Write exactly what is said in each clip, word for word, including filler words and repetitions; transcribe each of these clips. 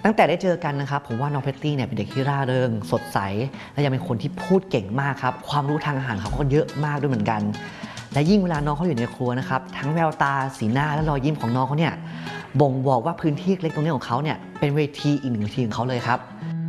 ตั้งแต่ได้เจอกันนะครับผมว่าน้องเพตตี้เนี่ยเป็นเด็กที่ร่าเริงสดใสและยังเป็นคนที่พูดเก่งมากครับความรู้ทางอาหารเขาก็เยอะมากด้วยเหมือนกันและยิ่งเวลาน้องเขาอยู่ในครัวนะครับทั้งแววตาสีหน้าและรอยยิ้มของน้องเขาเนี่ยบ่งบอกว่าพื้นที่เล็กตรงนี้ของเขาเนี่ยเป็นเวทีอีกหนึ่งเวทีของเขาเลยครับ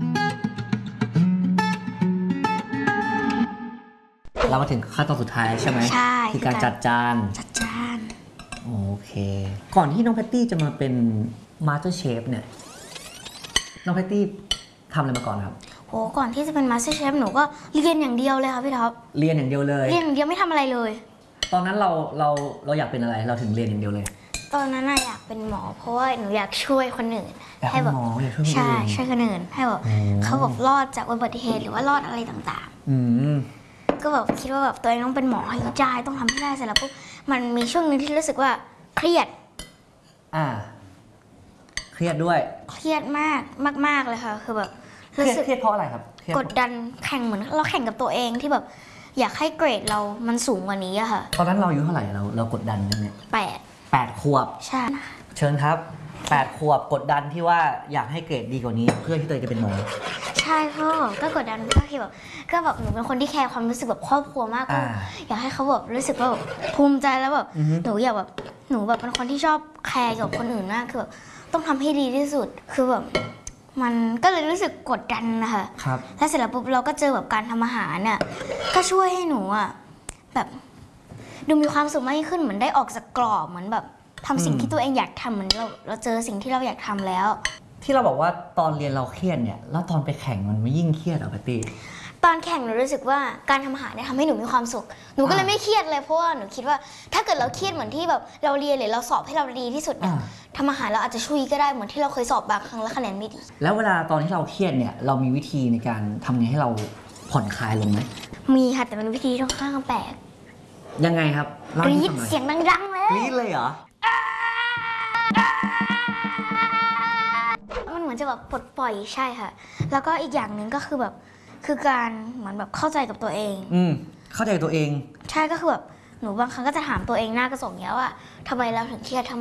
เรามาถึงขั้นตอนสุดท้ายใช่ไหมใช่คือการจัดจานจัดจานโอเคก่อนที่น้องแพตตี้จะมาเป็นมาสเตอร์เชฟเนี่ยน้องแพตตี้ทำอะไรมาก่อนครับโหก่อนที่จะเป็นมาสเตอร์เชฟหนูก็เรียนอย่างเดียวเลยค่ะพี่ท็อปเรียนอย่างเดียวเลยเรียนอย่างเดียวไม่ทำอะไรเลยตอนนั้นเราเราเราอยากเป็นอะไรเราถึงเรียนอย่างเดียวเลยตอนนั้นอยากเป็นหมอเพราะว่าหนูอยากช่วยคนอื่นให้แบบใช่ช่วยคนอื่นให้แบบเขาแบบรอดจากอุบัติเหตุหรือว่ารอดอะไรต่างๆอืมก็แบบคิดว่าแบบตัวเองต้องเป็นหมอให้ได้ต้องทำให้ได้เสร็จแล้วปุ๊บมันมีช่วงนึงที่รู้สึกว่าเครียดอ่าเครียดด้วยเครียดมากมากๆเลยค่ะคือแบบรู้สึกเครียดเพราะอะไรครับกดดันแข่งเหมือนเราแข่งกับตัวเองที่แบบอยากให้เกรดเรามันสูงกว่านี้อะค่ะตอนนั้นเราอายุเท่าไหร่เราเรากดดันยังไงแปดแปดขวบใช่เชิญครับแปดขวบกดดันที่ว่าอยากให้เกรดดีกว่านี้เพื่อที่ตัวเองจะเป็นหมอใช่พ่อก็กดดันก็คือแบบก็แบบหนูเป็นคนที่แคร์ความรู้สึกแบบครอบครัวมากอยากให้เขาแบบรู้สึกว่าแบบภูมิใจแล้วแบบหนูอยากแบบหนูแบบเป็นคนที่ชอบแคร์กับคนอื่นมากคือแบบต้องทำให้ดีที่สุดคือแบบมันก็เลยรู้สึกกดดันนะคะครับแล้วเสร็จแล้วปุ๊บเราก็เจอแบบการทำอาหารเนี่ยก็ช่วยให้หนูอ่ะแบบดูมีความสุขมากขึ้นเหมือนได้ออกจากกรอบเหมือนแบบทำสิ่งที่ตัวเองอยากทำเหมือนเราเราเจอสิ่งที่เราอยากทำแล้วที่เราบอกว่าตอนเรียนเราเครียดเนี่ยแล้วตอนไปแข่งมันไม่ยิ่งเครียดหรอปตี้ตอนแข่งหนูรู้สึกว่าการทำอาหารเนี่ยทำให้หนูมีความสุขหนูก็เลยไม่เครียดเลยเพราะว่าหนูคิดว่าถ้าเกิดเราเครียดเหมือนที่แบบเราเรียนหรือเราสอบให้เราดีที่สุดเนี่ยทำอาหารเราอาจจะช่วยก็ได้เหมือนที่เราเคยสอบบางครั้งแล้วคะแนนไม่ดีแล้วเวลาตอนที่เราเครียดเนี่ยเรามีวิธีในการทำไงให้เราผ่อนคลายลงไหมมีค่ะแต่เป็นวิธีที่ค่อนข้างแปลกยังไงครับกรี๊ดเสียงดังๆเลยกรี๊ดเลยเหรอมันเหมือนจะแบบปลดปล่อยใช่ค่ะแล้วก็อีกอย่างหนึ่งก็คือแบบคือการเหมือนแบบเข้าใจกับตัวเองอืมเข้าใจตัวเองใช่ก็คือแบบหนูบางครั้งก็จะถามตัวเองหน้ากระจกเนี้ยว่าทำไมเราถึงเครียดทำ